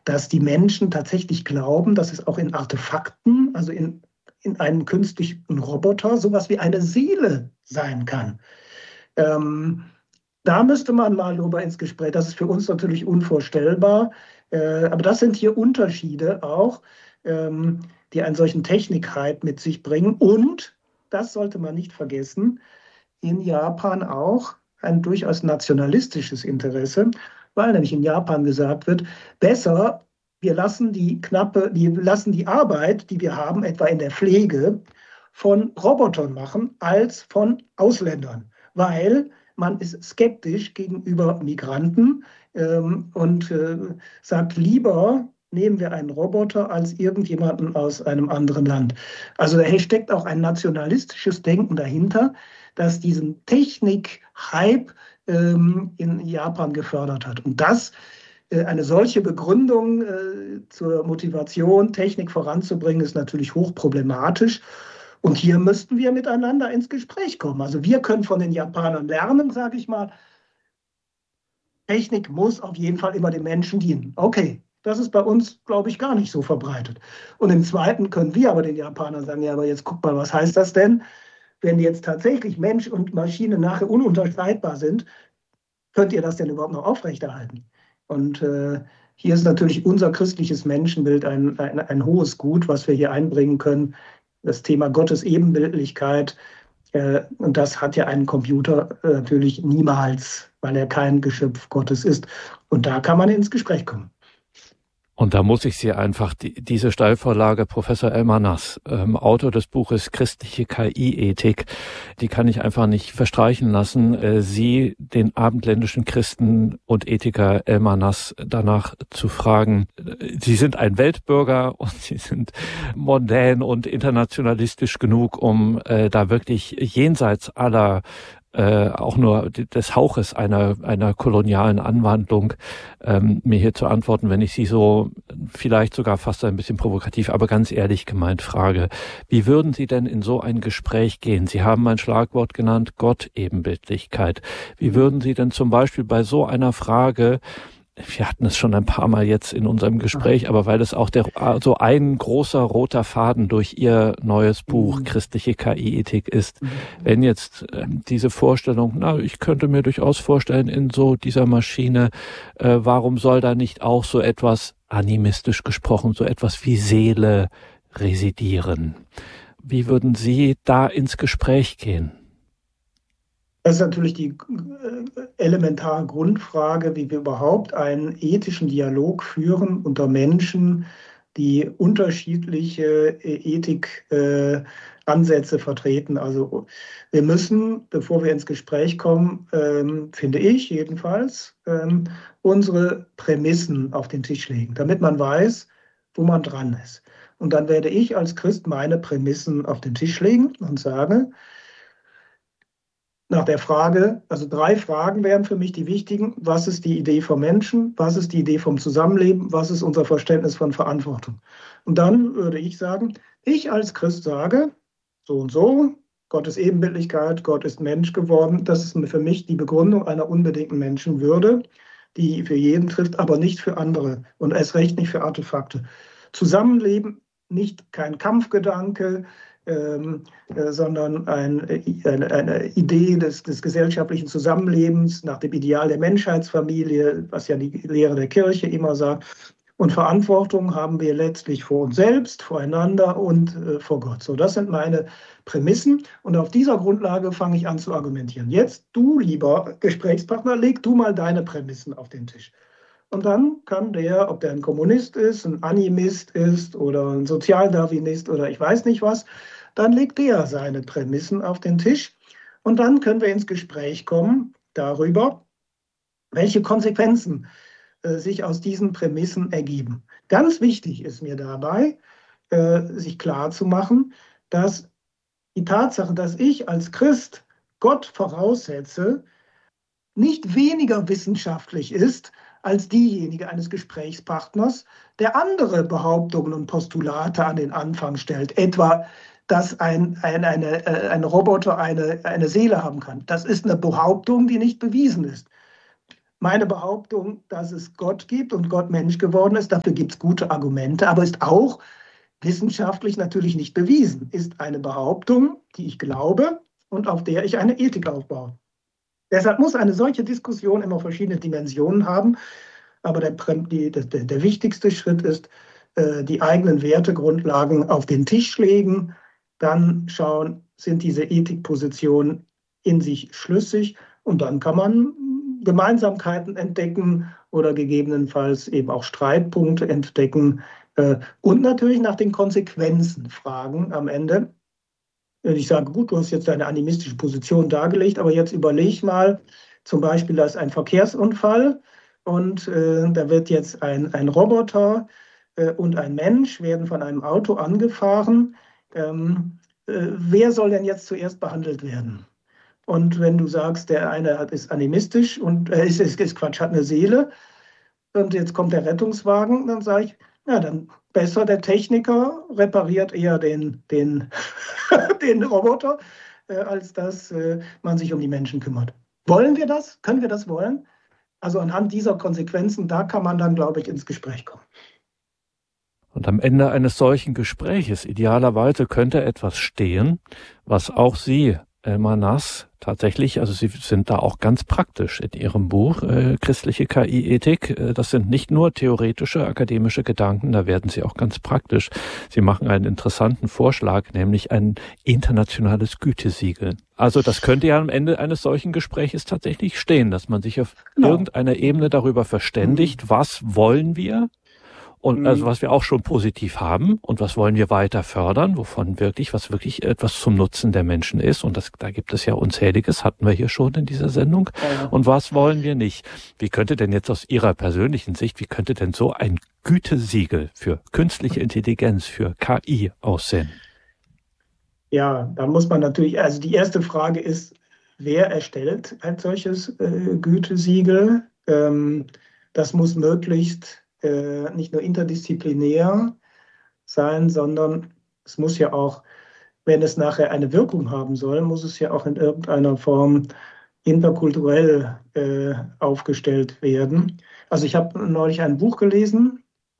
dass die Menschen tatsächlich glauben, dass es auch in Artefakten, also in einem künstlichen Roboter, sowas wie eine Seele sein kann. Da müsste man mal drüber ins Gespräch. Das ist für uns natürlich unvorstellbar. Aber das sind hier Unterschiede auch, die einen solchen Technikhype mit sich bringen. Und, das sollte man nicht vergessen, in Japan auch ein durchaus nationalistisches Interesse, weil nämlich in Japan gesagt wird, besser, wir lassen die Arbeit, die wir haben, etwa in der Pflege, von Robotern machen, als von Ausländern. Weil man ist skeptisch gegenüber Migranten und sagt, lieber nehmen wir einen Roboter als irgendjemanden aus einem anderen Land. Also da steckt auch ein nationalistisches Denken dahinter, das diesen Technik-Hype in Japan gefördert hat. Und eine solche Begründung zur Motivation, Technik voranzubringen, ist natürlich hochproblematisch. Und hier müssten wir miteinander ins Gespräch kommen. Also wir können von den Japanern lernen, sage ich mal. Technik muss auf jeden Fall immer den Menschen dienen. Okay, das ist bei uns, glaube ich, gar nicht so verbreitet. Und im Zweiten können wir aber den Japanern sagen, ja, aber jetzt guck mal, was heißt das denn? Wenn jetzt tatsächlich Mensch und Maschine nachher ununterscheidbar sind, könnt ihr das denn überhaupt noch aufrechterhalten? Und hier ist natürlich unser christliches Menschenbild ein hohes Gut, was wir hier einbringen können. Das Thema Gottes Ebenbildlichkeit. Und das hat ja ein Computer natürlich niemals, weil er kein Geschöpf Gottes ist. Und da kann man ins Gespräch kommen. Und da muss ich Sie einfach, diese Steilvorlage, Professor Elmar Nass, Autor des Buches Christliche KI-Ethik, die kann ich einfach nicht verstreichen lassen, Sie, den abendländischen Christen und Ethiker Elmar Nass, danach zu fragen. Sie sind ein Weltbürger und Sie sind mondän und internationalistisch genug, um da wirklich jenseits aller auch nur des Hauches einer kolonialen Anwandlung mir hier zu antworten, wenn ich Sie so vielleicht sogar fast ein bisschen provokativ, aber ganz ehrlich gemeint frage. Wie würden Sie denn in so ein Gespräch gehen? Sie haben ein Schlagwort genannt, Gott-Ebenbildlichkeit. Wie würden Sie denn zum Beispiel bei so einer Frage, wir hatten es schon ein paar Mal jetzt in unserem Gespräch, aber weil es auch so ein großer roter Faden durch Ihr neues Buch Christliche KI-Ethik ist, wenn jetzt diese Vorstellung, ich könnte mir durchaus vorstellen, in so dieser Maschine, warum soll da nicht auch so etwas, animistisch gesprochen, so etwas wie Seele residieren? Wie würden Sie da ins Gespräch gehen? Das ist natürlich die elementare Grundfrage, wie wir überhaupt einen ethischen Dialog führen unter Menschen, die unterschiedliche Ethikansätze vertreten. Also wir müssen, bevor wir ins Gespräch kommen, finde ich jedenfalls, unsere Prämissen auf den Tisch legen, damit man weiß, wo man dran ist. Und dann werde ich als Christ meine Prämissen auf den Tisch legen und sage, nach der Frage, also 3 Fragen wären für mich die wichtigen. Was ist die Idee vom Menschen? Was ist die Idee vom Zusammenleben? Was ist unser Verständnis von Verantwortung? Und dann würde ich sagen, ich als Christ sage, so und so, Gott ist Ebenbildlichkeit, Gott ist Mensch geworden. Das ist für mich die Begründung einer unbedingten Menschenwürde, die für jeden trifft, aber nicht für andere und erst recht nicht für Artefakte. Zusammenleben, kein Kampfgedanke, sondern eine Idee des gesellschaftlichen Zusammenlebens nach dem Ideal der Menschheitsfamilie, was ja die Lehre der Kirche immer sagt. Und Verantwortung haben wir letztlich vor uns selbst, voreinander und vor Gott. So, das sind meine Prämissen. Und auf dieser Grundlage fange ich an zu argumentieren. Jetzt, du, lieber Gesprächspartner, leg du mal deine Prämissen auf den Tisch. Und dann kann der, ob der ein Kommunist ist, ein Animist ist oder ein Sozialdarwinist oder ich weiß nicht was, dann legt der seine Prämissen auf den Tisch. Und dann können wir ins Gespräch kommen darüber, welche Konsequenzen sich aus diesen Prämissen ergeben. Ganz wichtig ist mir dabei, sich klarzumachen, dass die Tatsache, dass ich als Christ Gott voraussetze, nicht weniger wissenschaftlich ist als diejenige eines Gesprächspartners, der andere Behauptungen und Postulate an den Anfang stellt, etwa, dass ein Roboter eine Seele haben kann. Das ist eine Behauptung, die nicht bewiesen ist. meine Behauptung, dass es Gott gibt und Gott Mensch geworden ist, dafür gibt es gute Argumente, aber ist auch wissenschaftlich natürlich nicht bewiesen, ist eine Behauptung, die ich glaube und auf der ich eine Ethik aufbaue. Deshalb muss eine solche Diskussion immer verschiedene Dimensionen haben, aber der wichtigste Schritt ist, die eigenen Wertegrundlagen auf den Tisch legen, dann schauen, sind diese Ethikpositionen in sich schlüssig und dann kann man Gemeinsamkeiten entdecken oder gegebenenfalls eben auch Streitpunkte entdecken und natürlich nach den Konsequenzen fragen am Ende. Ich sage, gut, du hast jetzt deine animistische Position dargelegt, aber jetzt überleg mal, zum Beispiel, da ist ein Verkehrsunfall und da wird jetzt ein Roboter und ein Mensch werden von einem Auto angefahren. Wer soll denn jetzt zuerst behandelt werden? Und wenn du sagst, der eine ist animistisch und ist Quatsch, hat eine Seele und jetzt kommt der Rettungswagen, dann sage ich, ja, dann besser der Techniker repariert eher den den Roboter, als dass man sich um die Menschen kümmert. Wollen wir das? Können wir das wollen? Also anhand dieser Konsequenzen, da kann man dann, glaube ich, ins Gespräch kommen. Und am Ende eines solchen Gespräches, idealerweise, könnte etwas stehen, was auch Sie, Elmar Nass, tatsächlich, also Sie sind da auch ganz praktisch in Ihrem Buch Christliche KI-Ethik. Das sind nicht nur theoretische, akademische Gedanken, da werden Sie auch ganz praktisch. Sie machen einen interessanten Vorschlag, nämlich ein internationales Gütesiegel. Also das könnte ja am Ende eines solchen Gespräches tatsächlich stehen, dass man sich auf irgendeiner Ebene darüber verständigt, was wollen wir? Und also was wir auch schon positiv haben und was wollen wir weiter fördern, was wirklich etwas zum Nutzen der Menschen ist. Und da gibt es ja Unzähliges, hatten wir hier schon in dieser Sendung. Ja. Und was wollen wir nicht? Wie könnte denn jetzt aus Ihrer persönlichen Sicht, wie könnte denn so ein Gütesiegel für künstliche Intelligenz, für KI aussehen? Ja, da muss man natürlich, also die erste Frage ist, wer erstellt ein solches Gütesiegel? Das muss möglichst nicht nur interdisziplinär sein, sondern es muss ja auch, wenn es nachher eine Wirkung haben soll, muss es ja auch in irgendeiner Form interkulturell aufgestellt werden. Also ich habe neulich ein Buch gelesen,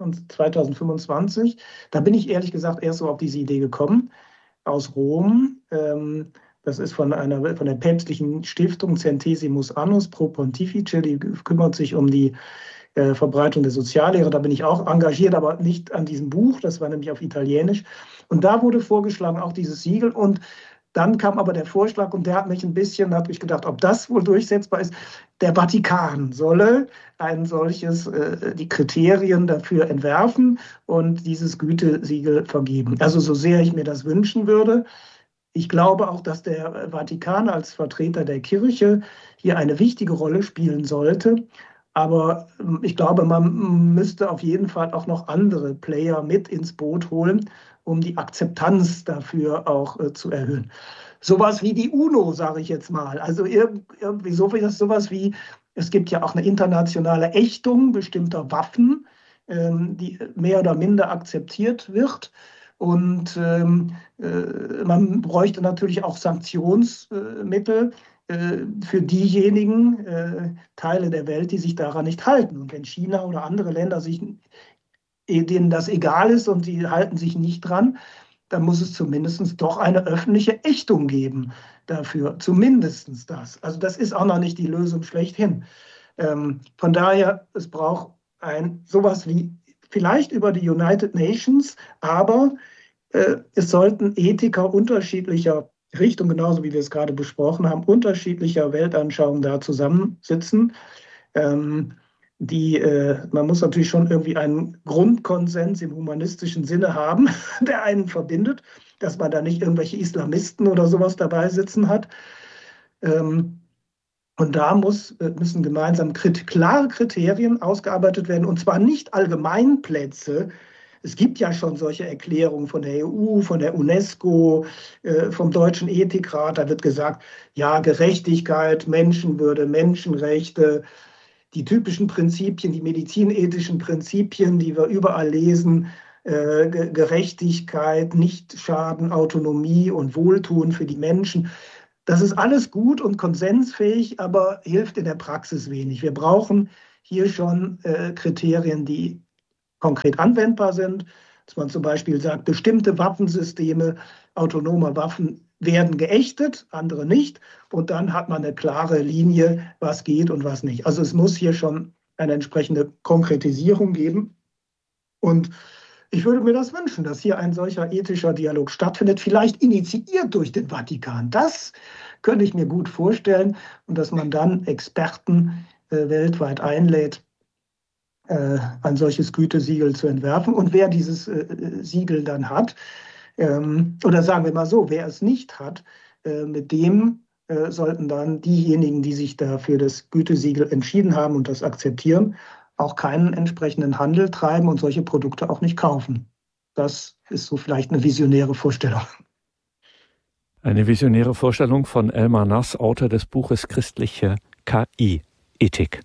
2025, da bin ich ehrlich gesagt erst so auf diese Idee gekommen, aus Rom. Das ist von der päpstlichen Stiftung Centesimus Annus Pro Pontifice, die kümmert sich um die Verbreitung der Soziallehre. Da bin ich auch engagiert, aber nicht an diesem Buch. Das war nämlich auf Italienisch. Und da wurde vorgeschlagen, auch dieses Siegel. Und dann kam aber der Vorschlag, und der hat mich da habe ich gedacht, ob das wohl durchsetzbar ist. Der Vatikan solle die Kriterien dafür entwerfen und dieses Gütesiegel vergeben. Also so sehr ich mir das wünschen würde. Ich glaube auch, dass der Vatikan als Vertreter der Kirche hier eine wichtige Rolle spielen sollte. Aber ich glaube, man müsste auf jeden Fall auch noch andere Player mit ins Boot holen, um die Akzeptanz dafür auch zu erhöhen. Sowas wie die UNO, sage ich jetzt mal. Also irgendwie sowas wie, es gibt ja auch eine internationale Ächtung bestimmter Waffen, die mehr oder minder akzeptiert wird. Und man bräuchte natürlich auch Sanktionsmittel für diejenigen Teile der Welt, die sich daran nicht halten. Und wenn China oder andere Länder denen das egal ist und die halten sich nicht dran, dann muss es zumindest doch eine öffentliche Ächtung geben dafür. Zumindest das. Also das ist auch noch nicht die Lösung schlechthin. Von daher, es braucht sowas wie vielleicht über die United Nations, aber es sollten Ethiker unterschiedlicher Richtung, genauso wie wir es gerade besprochen haben, unterschiedlicher Weltanschauungen da zusammensitzen. Man muss natürlich schon irgendwie einen Grundkonsens im humanistischen Sinne haben, der einen verbindet, dass man da nicht irgendwelche Islamisten oder sowas dabei sitzen hat. Und da müssen gemeinsam klare Kriterien ausgearbeitet werden, und zwar nicht Allgemeinplätze. Es gibt ja schon solche Erklärungen von der EU, von der UNESCO, vom Deutschen Ethikrat. Da wird gesagt, ja, Gerechtigkeit, Menschenwürde, Menschenrechte, die typischen Prinzipien, die medizinethischen Prinzipien, die wir überall lesen, Gerechtigkeit, Nichtschaden, Autonomie und Wohltun für die Menschen. Das ist alles gut und konsensfähig, aber hilft in der Praxis wenig. Wir brauchen hier schon Kriterien, die konkret anwendbar sind, dass man zum Beispiel sagt, bestimmte Waffensysteme autonomer Waffen werden geächtet, andere nicht. Und dann hat man eine klare Linie, was geht und was nicht. Also es muss hier schon eine entsprechende Konkretisierung geben. Und ich würde mir das wünschen, dass hier ein solcher ethischer Dialog stattfindet, vielleicht initiiert durch den Vatikan. Das könnte ich mir gut vorstellen. Und dass man dann Experten weltweit einlädt, ein solches Gütesiegel zu entwerfen. Und wer dieses Siegel dann hat, oder sagen wir mal so, wer es nicht hat, mit dem sollten dann diejenigen, die sich da für das Gütesiegel entschieden haben und das akzeptieren, auch keinen entsprechenden Handel treiben und solche Produkte auch nicht kaufen. Das ist so vielleicht eine visionäre Vorstellung. Eine visionäre Vorstellung von Elmar Nass, Autor des Buches Christliche KI-Ethik.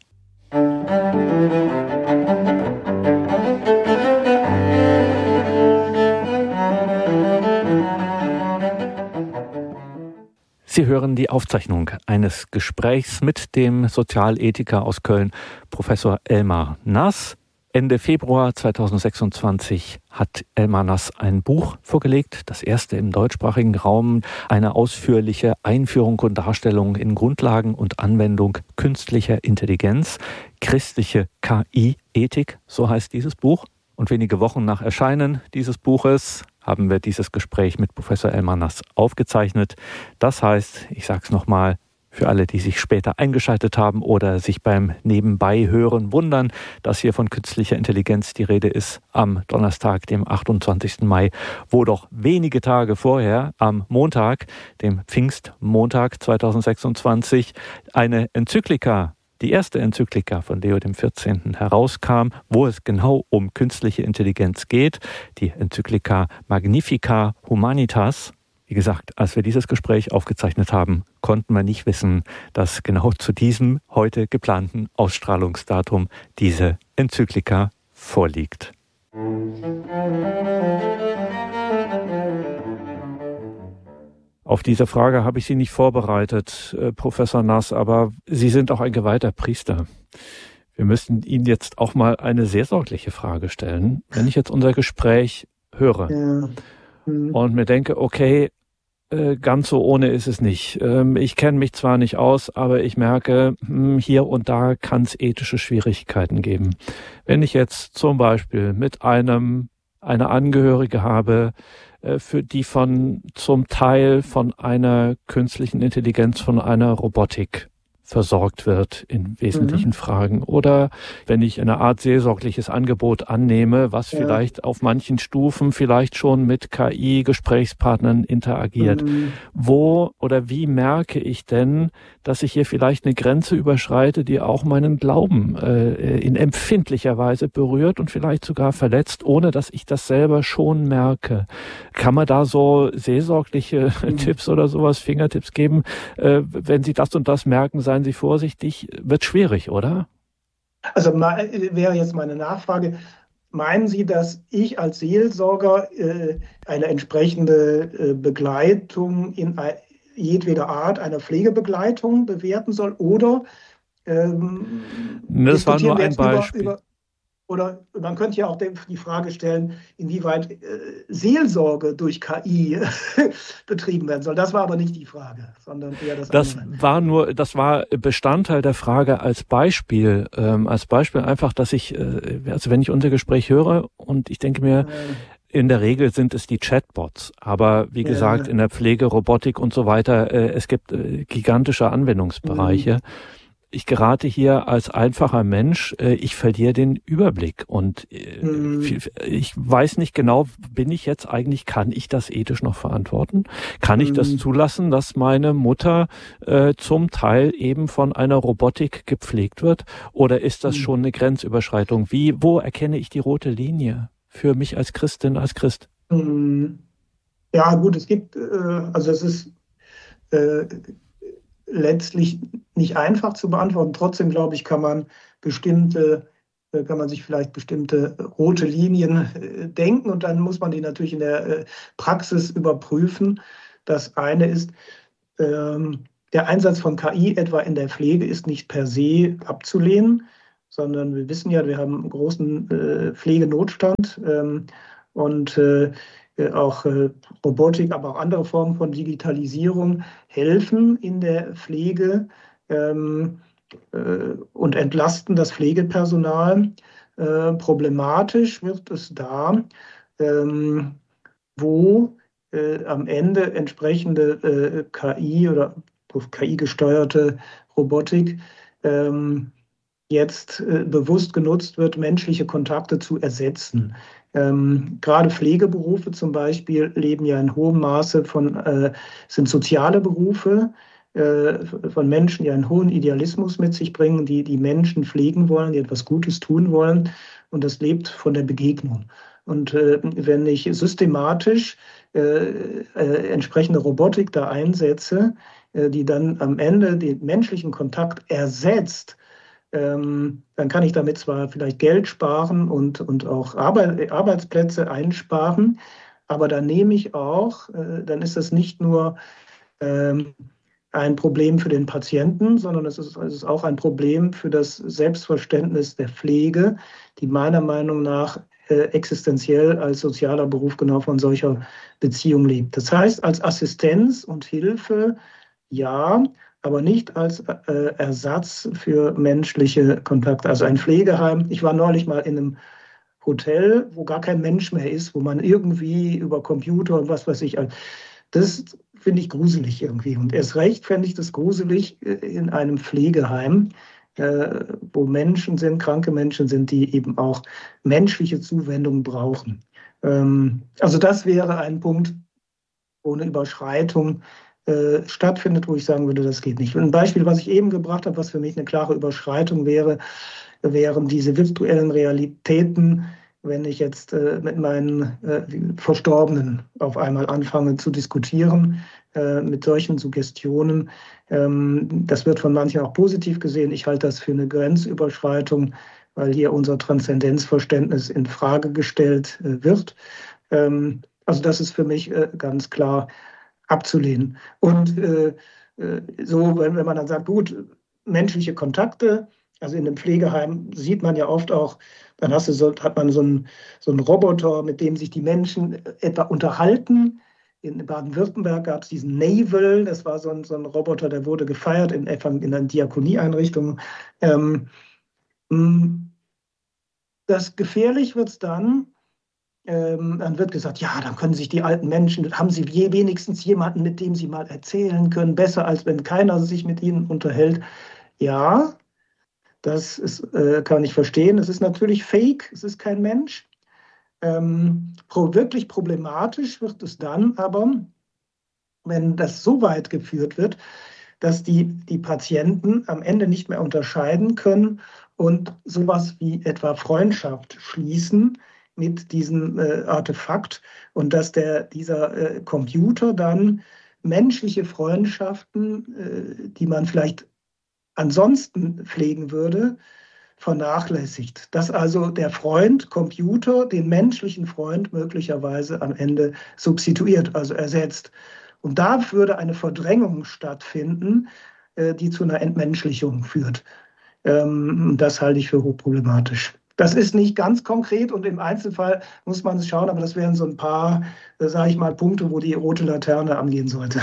Sie hören die Aufzeichnung eines Gesprächs mit dem Sozialethiker aus Köln, Professor Elmar Nass. Ende Februar 2026 hat Elmar Nass ein Buch vorgelegt, das erste im deutschsprachigen Raum, eine ausführliche Einführung und Darstellung in Grundlagen und Anwendung künstlicher Intelligenz, christliche KI-Ethik, so heißt dieses Buch. Und wenige Wochen nach Erscheinen dieses Buches haben wir dieses Gespräch mit Professor Elmar Nass aufgezeichnet. Das heißt, ich sage es nochmal, für alle, die sich später eingeschaltet haben oder sich beim Nebenbeihören wundern, dass hier von künstlicher Intelligenz die Rede ist, am Donnerstag, dem 28. Mai, wo doch wenige Tage vorher, am Montag, dem Pfingstmontag 2026, eine Enzyklika, die erste Enzyklika von Leo XIV. Herauskam, wo es genau um künstliche Intelligenz geht, die Enzyklika Magnifica Humanitas. Wie gesagt, als wir dieses Gespräch aufgezeichnet haben, konnten wir nicht wissen, dass genau zu diesem heute geplanten Ausstrahlungsdatum diese Enzyklika vorliegt. Auf diese Frage habe ich Sie nicht vorbereitet, Professor Nass, aber Sie sind auch ein geweihter Priester. Wir müssen Ihnen jetzt auch mal eine seelsorgliche Frage stellen. Wenn ich jetzt unser Gespräch höre und mir denke, okay, ganz so ohne ist es nicht. Ich kenne mich zwar nicht aus, aber ich merke, hier und da kann es ethische Schwierigkeiten geben. Wenn ich jetzt zum Beispiel mit eine Angehörige habe, für die zum Teil von einer künstlichen Intelligenz, von einer Robotik versorgt wird in wesentlichen Fragen. Oder wenn ich eine Art seelsorgliches Angebot annehme, was vielleicht auf manchen Stufen vielleicht schon mit KI-Gesprächspartnern interagiert. Wo oder wie merke ich denn, dass ich hier vielleicht eine Grenze überschreite, die auch meinen Glauben in empfindlicher Weise berührt und vielleicht sogar verletzt, ohne dass ich das selber schon merke? Kann man da so seelsorgliche Tipps oder sowas, Fingertipps geben? Wenn Sie das und das merken, seien Sie vorsichtig, wird schwierig, oder? Also wäre jetzt meine Nachfrage, meinen Sie, dass ich als Seelsorger eine entsprechende Begleitung in jedweder Art, einer Pflegebegleitung bewerten soll? Oder das war nur ein Beispiel. Oder man könnte ja auch die Frage stellen, inwieweit Seelsorge durch KI betrieben werden soll. Das war aber nicht die Frage, sondern eher das andere. Das war Bestandteil der Frage als Beispiel. Als Beispiel einfach, dass also wenn ich unser Gespräch höre und ich denke mir, in der Regel sind es die Chatbots, aber wie gesagt, in der Pflege, Robotik und so weiter, es gibt gigantische Anwendungsbereiche. Ich gerate hier als einfacher Mensch, ich verliere den Überblick und ich weiß nicht genau, kann ich das ethisch noch verantworten? Kann ich das zulassen, dass meine Mutter zum Teil eben von einer Robotik gepflegt wird? Oder ist das schon eine Grenzüberschreitung? Wo erkenne ich die rote Linie für mich als Christin, als Christ? Ja gut, es gibt, also es ist letztlich nicht einfach zu beantworten. Trotzdem, glaube ich, kann man sich vielleicht bestimmte rote Linien denken und dann muss man die natürlich in der Praxis überprüfen. Das eine ist, Der Einsatz von KI etwa in der Pflege ist nicht per se abzulehnen, sondern wir wissen ja, wir haben einen großen Pflegenotstand und auch Robotik, aber auch andere Formen von Digitalisierung helfen in der Pflege und entlasten das Pflegepersonal. Problematisch wird es da, wo am Ende entsprechende KI oder KI-gesteuerte Robotik jetzt bewusst genutzt wird, menschliche Kontakte zu ersetzen. Gerade Pflegeberufe zum Beispiel leben ja in hohem Maße sind soziale Berufe von Menschen, die einen hohen Idealismus mit sich bringen, die Menschen pflegen wollen, die etwas Gutes tun wollen. Und das lebt von der Begegnung. Und wenn ich systematisch entsprechende Robotik da einsetze, die dann am Ende den menschlichen Kontakt ersetzt, dann kann ich damit zwar vielleicht Geld sparen und auch Arbeitsplätze einsparen, aber dann nehme ich auch, dann ist das nicht nur ein Problem für den Patienten, sondern es ist auch ein Problem für das Selbstverständnis der Pflege, die meiner Meinung nach existenziell als sozialer Beruf genau von solcher Beziehung lebt. Das heißt, als Assistenz und Hilfe ja, aber nicht als Ersatz für menschliche Kontakte. Also ein Pflegeheim. Ich war neulich mal in einem Hotel, wo gar kein Mensch mehr ist, wo man irgendwie über Computer und was weiß ich. Das finde ich gruselig irgendwie. Und erst recht fände ich das gruselig in einem Pflegeheim, wo Menschen sind, kranke Menschen sind, die eben auch menschliche Zuwendung brauchen. Also das wäre ein Punkt, wo eine Überschreitung stattfindet, wo ich sagen würde, das geht nicht. Ein Beispiel, was ich eben gebracht habe, was für mich eine klare Überschreitung wäre, wären diese virtuellen Realitäten, wenn ich jetzt mit meinen Verstorbenen auf einmal anfange zu diskutieren, mit solchen Suggestionen. Das wird von manchen auch positiv gesehen. Ich halte das für eine Grenzüberschreitung, weil hier unser Transzendenzverständnis in Frage gestellt wird. Also das ist für mich ganz klar abzulehnen. Und so, wenn man dann sagt, gut, menschliche Kontakte, also in einem Pflegeheim sieht man ja oft auch, dann hat man so einen Roboter, mit dem sich die Menschen etwa unterhalten. In Baden-Württemberg gab es diesen Naval, das war so ein Roboter, der wurde gefeiert in einer Diakonieeinrichtung. Das gefährlich wird es dann wird gesagt, ja, dann können sich die alten Menschen, haben sie wenigstens jemanden, mit dem sie mal erzählen können, besser als wenn keiner sich mit ihnen unterhält. Ja, das ist, kann ich verstehen. Es ist natürlich fake, es ist kein Mensch. Wirklich problematisch wird es dann aber, wenn das so weit geführt wird, dass die Patienten am Ende nicht mehr unterscheiden können und sowas wie etwa Freundschaft schließen mit diesem Artefakt und dass dieser Computer dann menschliche Freundschaften, die man vielleicht ansonsten pflegen würde, vernachlässigt. Dass also der Freund Computer den menschlichen Freund möglicherweise am Ende substituiert, also ersetzt. Und da würde eine Verdrängung stattfinden, die zu einer Entmenschlichung führt. Das halte ich für hochproblematisch. Das ist nicht ganz konkret und im Einzelfall muss man es schauen, aber das wären so ein paar, sage ich mal, Punkte, wo die rote Laterne angehen sollte.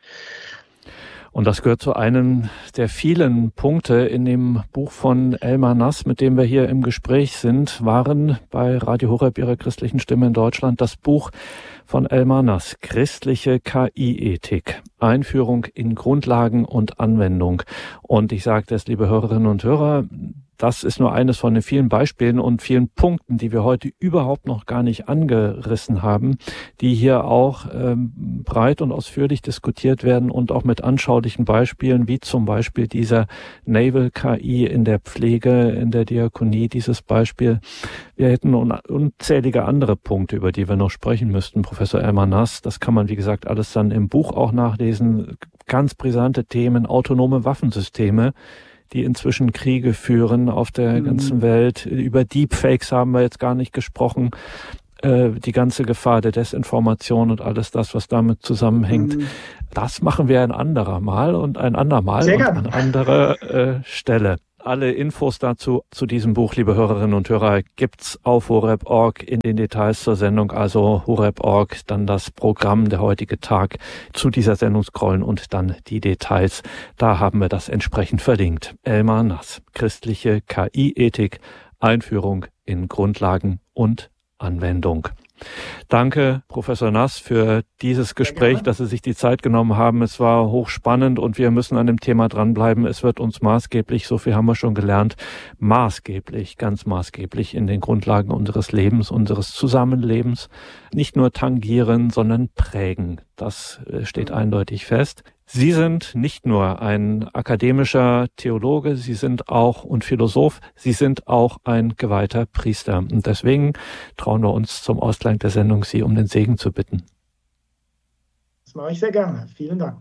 Und das gehört zu einem der vielen Punkte in dem Buch von Elmar Nass, mit dem wir hier im Gespräch sind, waren bei Radio Horeb Ihrer christlichen Stimme in Deutschland das Buch von Elmar Nass, Christliche KI-Ethik, Einführung in Grundlagen und Anwendung. Und ich sage das, liebe Hörerinnen und Hörer, das ist nur eines von den vielen Beispielen und vielen Punkten, die wir heute überhaupt noch gar nicht angerissen haben, die hier auch breit und ausführlich diskutiert werden und auch mit anschaulichen Beispielen, wie zum Beispiel dieser Naval KI in der Pflege, in der Diakonie, dieses Beispiel. Wir hätten unzählige andere Punkte, über die wir noch sprechen müssten, Professor Elmar Nass. Das kann man, wie gesagt, alles dann im Buch auch nachlesen. Ganz brisante Themen, autonome Waffensysteme, die inzwischen Kriege führen auf der ganzen Welt. Über Deepfakes haben wir jetzt gar nicht gesprochen. die ganze Gefahr der Desinformation und alles das, was damit zusammenhängt. Das machen wir ein andermal und an anderer Stelle. Alle Infos dazu, zu diesem Buch, liebe Hörerinnen und Hörer, gibt's auf horeb.org in den Details zur Sendung, also horeb.org, dann das Programm, der heutige Tag zu dieser Sendung scrollen und dann die Details. Da haben wir das entsprechend verlinkt. Elmar Nass, christliche KI-Ethik, Einführung in Grundlagen und Anwendung. Danke, Professor Nass, für dieses Gespräch, dass Sie sich die Zeit genommen haben. Es war hochspannend und wir müssen an dem Thema dranbleiben. Es wird uns maßgeblich, so viel haben wir schon gelernt, ganz maßgeblich in den Grundlagen unseres Lebens, unseres Zusammenlebens nicht nur tangieren, sondern prägen. Das steht eindeutig fest. Sie sind nicht nur ein akademischer Theologe, Sie sind auch und Philosoph, Sie sind auch ein geweihter Priester. Und deswegen trauen wir uns zum Ausklang der Sendung, Sie um den Segen zu bitten. Das mache ich sehr gerne. Vielen Dank.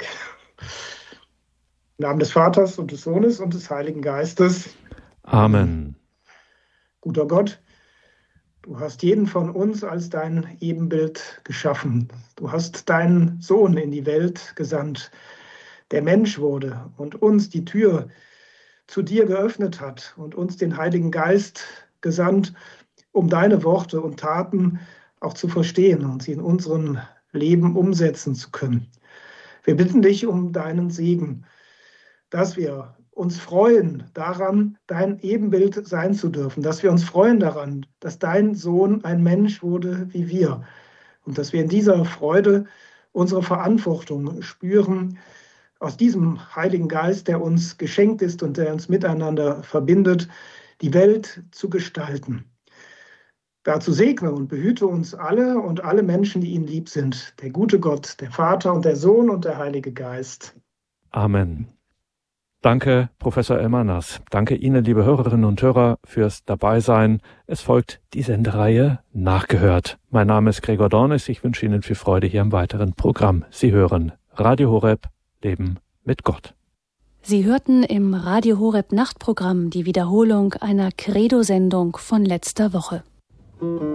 Im Namen des Vaters und des Sohnes und des Heiligen Geistes. Amen. Guter Gott, du hast jeden von uns als dein Ebenbild geschaffen. Du hast deinen Sohn in die Welt gesandt, der Mensch wurde und uns die Tür zu dir geöffnet hat und uns den Heiligen Geist gesandt, um deine Worte und Taten auch zu verstehen und sie in unserem Leben umsetzen zu können. Wir bitten dich um deinen Segen, dass wir uns freuen daran, dein Ebenbild sein zu dürfen, dass wir uns freuen daran, dass dein Sohn ein Mensch wurde wie wir und dass wir in dieser Freude unsere Verantwortung spüren, aus diesem Heiligen Geist, der uns geschenkt ist und der uns miteinander verbindet, die Welt zu gestalten. Dazu segne und behüte uns alle und alle Menschen, die ihnen lieb sind, der gute Gott, der Vater und der Sohn und der Heilige Geist. Amen. Danke, Professor Elmar Nass. Danke Ihnen, liebe Hörerinnen und Hörer, fürs Dabeisein. Es folgt die Sendereihe Nachgehört. Mein Name ist Gregor Dornis. Ich wünsche Ihnen viel Freude hier im weiteren Programm. Sie hören Radio Horeb, Leben mit Gott. Sie hörten im Radio Horeb Nachtprogramm die Wiederholung einer Credo-Sendung von letzter Woche.